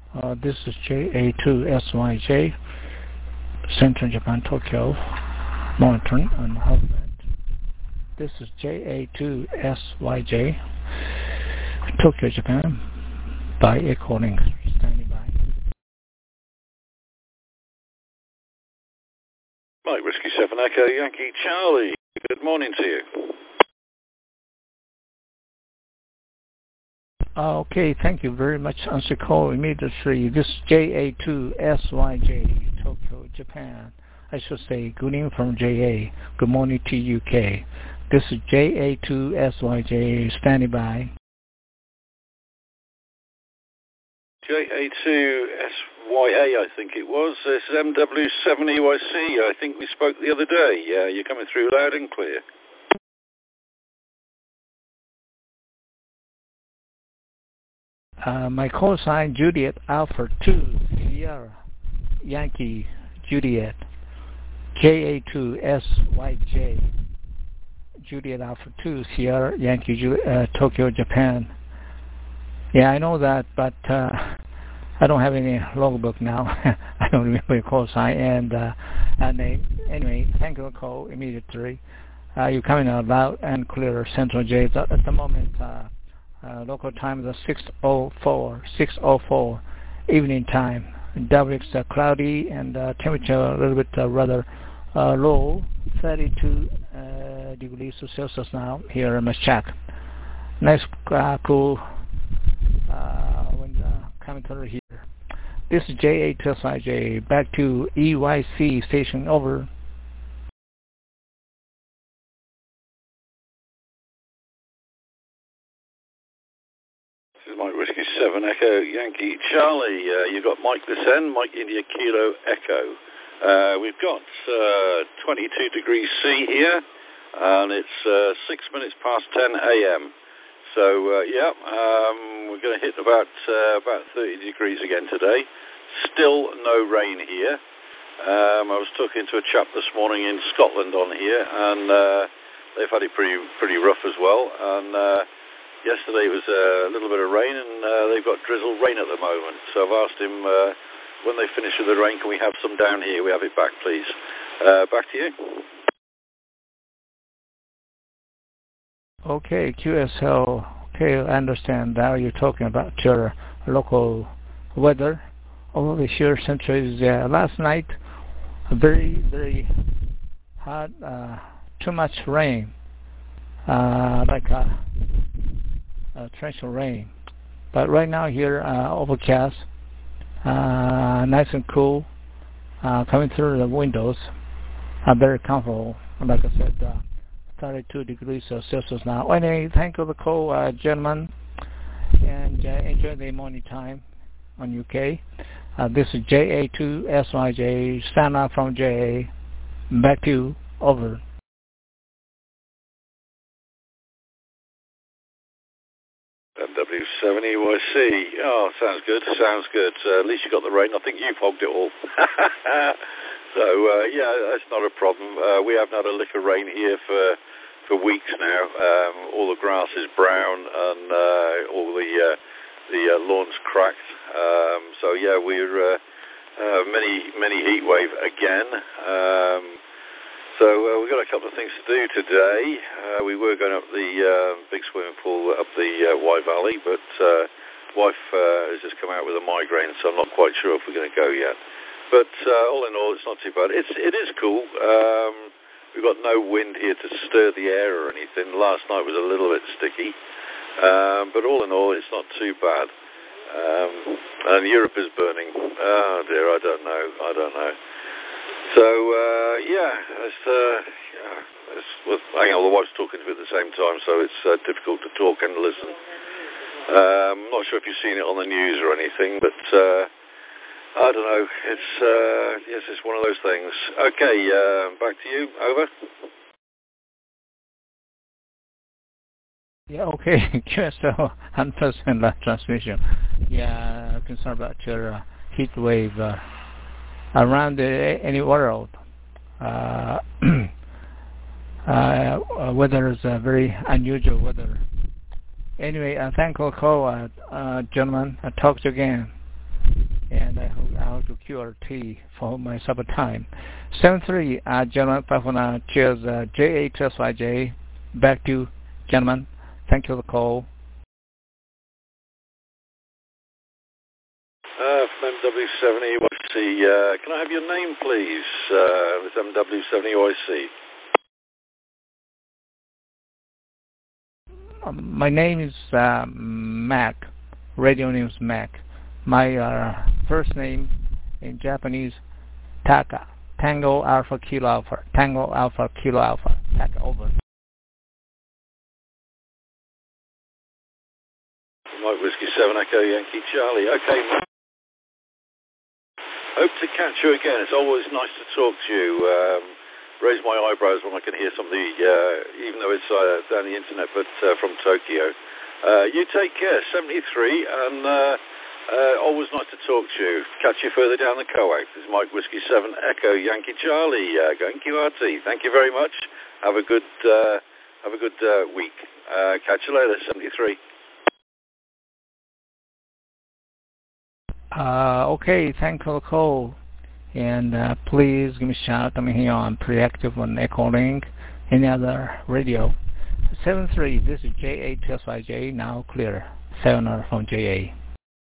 This is JA2SYJ, Central Japan, Tokyo, monitoring on Hotbed. This is JA2SYJ, Tokyo, Japan, by Echo Link, standing by. Mike Whiskey 7 Echo Yankee Charlie, good morning to you. Okay, thank you very much. Answer call immediately. This is JA2SYJ, Tokyo, Japan. I should say good evening from JA. Good morning to UK. This is JA2SYJ, standing by. JA2SYA, I think it was. This is MW7EYC. I think we spoke the other day. Yeah, you're coming through loud and clear. My call sign Juliet Alpha 2 Sierra Yankee Juliet JA2SYJ Juliet Alpha 2 Sierra Yankee Tokyo, Japan. Yeah, I know that, but I don't have any logbook now. I don't remember your call sign and name. Anyway, thank you for the call immediately. You're coming out loud and clear, Central J. At the moment, local time is 6:04 evening time. WX cloudy and temperature a little bit rather low, 32 degrees Celsius now here in Mashak. Nice cool wind coming through here. This is JA2SYJ. Back to EYC station. Over. Mike Whiskey 7 Echo Yankee Charlie. You've got Mike this end, Mike India Kilo Echo. We've got 22 degrees C here, and it's 6 minutes past 10 a.m. So we're going to hit about 30 degrees again today. Still no rain here. I was talking to a chap this morning in Scotland on here, and they've had it pretty rough as well. And yesterday was a little bit of rain, and they've got drizzle rain at the moment. So I've asked him, when they finish with the rain, can we have some down here? We have it back, please. Back to you. Okay, QSL. Okay, I understand. Now you're talking about your local weather. Over here, Central is last night, very, very hot, too much rain, like torrential rain. But right now here, overcast, nice and cool, coming through the windows, very comfortable. Like I said, 32 degrees Celsius now. Anyway, thank you for the call, gentlemen, and enjoy the morning time on UK. This is JA2SYJ, stand up from JA. Back to you. Over. MW7EYC. Oh, sounds good. At least you got the rain. I think you've hogged it all. So, that's not a problem. We haven't had a lick of rain here for weeks now. All the grass is brown, and all the lawn's cracked. We're many heat wave again. We've got a couple of things to do today. We were going up the big swimming pool up the Wye Valley, but wife has just come out with a migraine, so I'm not quite sure if we're going to go yet. But all in all, it's not too bad. It is cool. We've got no wind here to stir the air or anything. Last night was a little bit sticky. But all in all, it's not too bad. And Europe is burning. Oh dear, I don't know. So, the wife's talking to me at the same time, so it's difficult to talk and listen. I'm not sure if you've seen it on the news or anything, but I don't know. It's one of those things. Okay, back to you. Over. Yeah, okay. QSL 100% live transmission. Yeah, concerned about your heat wave around any world. Weather is very unusual weather. Anyway, thank you for the call, gentlemen. I'll talk to you again. and I hope to QRT for my supper time. 73, gentlemen, cheers, J8SYJ. Back to you, gentlemen. Thank you for the call. From MW7EYC, can I have your name, please? This MW7EYC. My name is Mac. Radio name is Mac. My first name in Japanese, Taka. Tango Alpha Kilo Alpha. Tango Alpha Kilo Alpha. Taka, over. Mike Whiskey 7 Echo Yankee Charlie. Okay, Mike. Hope to catch you again. It's always nice to talk to you. Raise my eyebrows when I can hear something, even though it's down the internet, but from Tokyo. You take care, 73, and always nice to talk to you. Catch you further down the coax. This is Mike Whiskey 7 Echo Yankee Charlie going QRT. Thank you very much. Have a good week. Catch you later, 73. Okay, thanks for the call. And please give me a shout. I'm here on Preactive on Echolink, any other radio. 73, this is J8SYJ, now clear. 7 from JA.